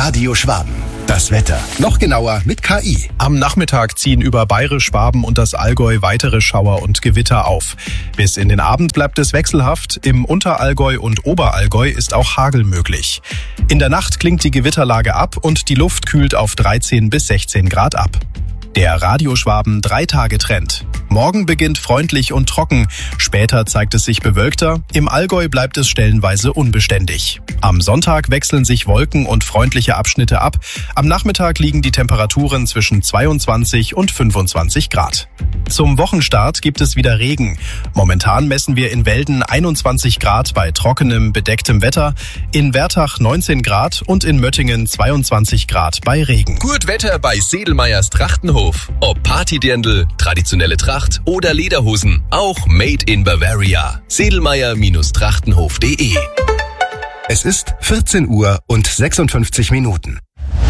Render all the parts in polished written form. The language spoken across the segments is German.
Radio Schwaben. Das Wetter. Noch genauer mit KI. Am Nachmittag ziehen über Bayerisch, Schwaben und das Allgäu weitere Schauer und Gewitter auf. Bis in den Abend bleibt es wechselhaft. Im Unterallgäu und Oberallgäu ist auch Hagel möglich. In der Nacht klingt die Gewitterlage ab und die Luft kühlt auf 13 bis 16 Grad ab. Der Radio Schwaben 3-Tage-Trend. Morgen beginnt freundlich und trocken. Später zeigt es sich bewölkter. Im Allgäu bleibt es stellenweise unbeständig. Am Sonntag wechseln sich Wolken und freundliche Abschnitte ab. Am Nachmittag liegen die Temperaturen zwischen 22 und 25 Grad. Zum Wochenstart gibt es wieder Regen. Momentan messen wir in Welden 21 Grad bei trockenem, bedecktem Wetter, in Wertach 19 Grad und in Möttingen 22 Grad bei Regen. Gut Wetter bei Sedelmeyers Trachtenhof. Ob Partydirndl, traditionelle Tracht oder Lederhosen, auch made in Bavaria. Sedelmeyer-Trachtenhof.de. Es ist 14 Uhr und 56 Minuten.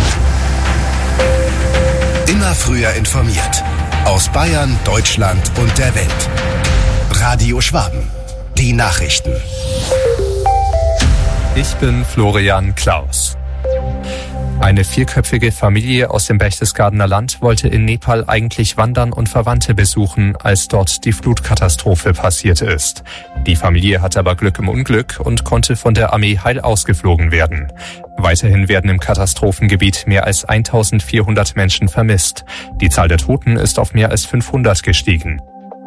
Immer früher informiert. Aus Bayern, Deutschland und der Welt. Radio Schwaben. Die Nachrichten. Ich bin Florian Klaus. Eine 4-köpfige Familie aus dem Berchtesgadener Land wollte in Nepal eigentlich wandern und Verwandte besuchen, als dort die Flutkatastrophe passiert ist. Die Familie hatte aber Glück im Unglück und konnte von der Armee heil ausgeflogen werden. Weiterhin werden im Katastrophengebiet mehr als 1400 Menschen vermisst. Die Zahl der Toten ist auf mehr als 500 gestiegen.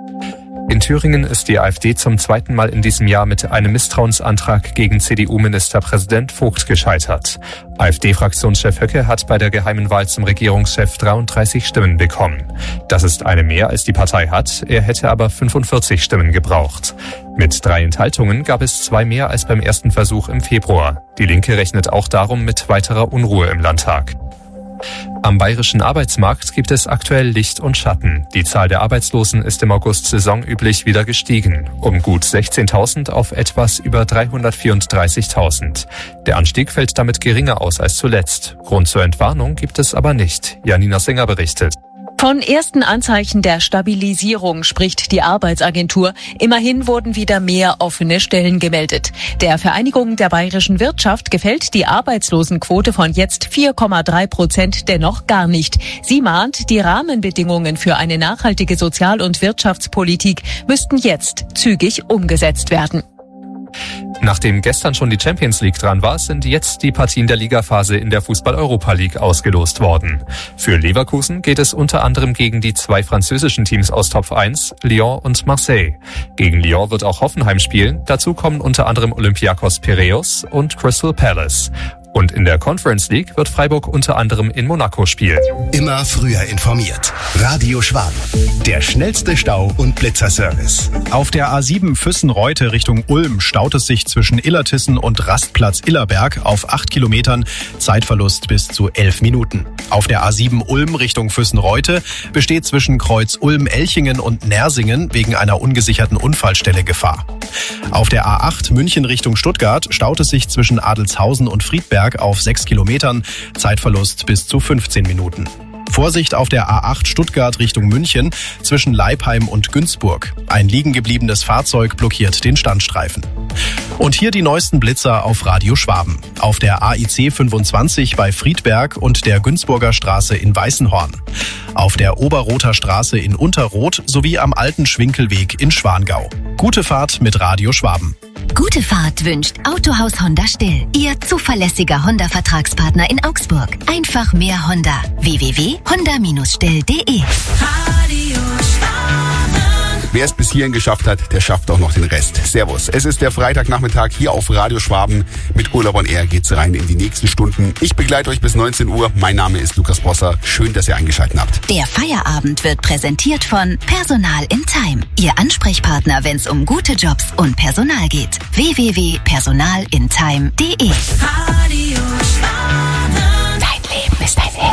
In Thüringen ist die AfD zum zweiten Mal in diesem Jahr mit einem Misstrauensantrag gegen CDU-Ministerpräsident Vogt gescheitert. AfD-Fraktionschef Höcke hat bei der geheimen Wahl zum Regierungschef 33 Stimmen bekommen. Das ist eine mehr, als die Partei hat. Er hätte aber 45 Stimmen gebraucht. Mit 3 Enthaltungen gab es 2 mehr als beim ersten Versuch im Februar. Die Linke rechnet auch darum mit weiterer Unruhe im Landtag. Am bayerischen Arbeitsmarkt gibt es aktuell Licht und Schatten. Die Zahl der Arbeitslosen ist im August saisonüblich wieder gestiegen. Um gut 16.000 auf etwas über 334.000. Der Anstieg fällt damit geringer aus als zuletzt. Grund zur Entwarnung gibt es aber nicht. Janina Singer berichtet. Von ersten Anzeichen der Stabilisierung spricht die Arbeitsagentur. Immerhin wurden wieder mehr offene Stellen gemeldet. Der Vereinigung der bayerischen Wirtschaft gefällt die Arbeitslosenquote von jetzt 4,3% dennoch gar nicht. Sie mahnt, die Rahmenbedingungen für eine nachhaltige Sozial- und Wirtschaftspolitik müssten jetzt zügig umgesetzt werden. Nachdem gestern schon die Champions League dran war, sind jetzt die Partien der Ligaphase in der Fußball-Europa League ausgelost worden. Für Leverkusen geht es unter anderem gegen die 2 französischen Teams aus Top 1, Lyon und Marseille. Gegen Lyon wird auch Hoffenheim spielen. Dazu kommen unter anderem Olympiakos Piräus und Crystal Palace. Und in der Conference League wird Freiburg unter anderem in Monaco spielen. Immer früher informiert. Radio Schwaben. Der schnellste Stau- und Blitzerservice. Auf der A7 Füssen-Reute Richtung Ulm staut es sich zwischen Illertissen und Rastplatz Illerberg auf 8 Kilometern, Zeitverlust bis zu 11 Minuten. Auf der A7 Ulm Richtung Füssen-Reute besteht zwischen Kreuz Ulm-Elchingen und Nersingen wegen einer ungesicherten Unfallstelle Gefahr. Auf der A8 München Richtung Stuttgart staut es sich zwischen Adelshausen und Friedberg auf 6 Kilometern, Zeitverlust bis zu 15 Minuten. Vorsicht auf der A8 Stuttgart Richtung München zwischen Leipheim und Günzburg. Ein liegengebliebenes Fahrzeug blockiert den Standstreifen. Und hier die neuesten Blitzer auf Radio Schwaben. Auf der AIC 25 bei Friedberg und der Günzburger Straße in Weißenhorn. Auf der Oberrother Straße in Unterroth sowie am alten Schwinkelweg in Schwangau. Gute Fahrt mit Radio Schwaben. Gute Fahrt wünscht Autohaus Honda Still. Ihr zuverlässiger Honda-Vertragspartner in Augsburg. Einfach mehr Honda. www.honda-still.de. Wer es bis hierhin geschafft hat, der schafft auch noch den Rest. Servus. Es ist der Freitagnachmittag hier auf Radio Schwaben. Mit Urlaub on Air geht's rein in die nächsten Stunden. Ich begleite euch bis 19 Uhr. Mein Name ist Lukas Brosser. Schön, dass ihr eingeschaltet habt. Der Feierabend wird präsentiert von Personal in Time. Ihr Ansprechpartner, wenn es um gute Jobs und Personal geht. www.personalintime.de. Radio Schwaben. Dein Leben ist ein Hit.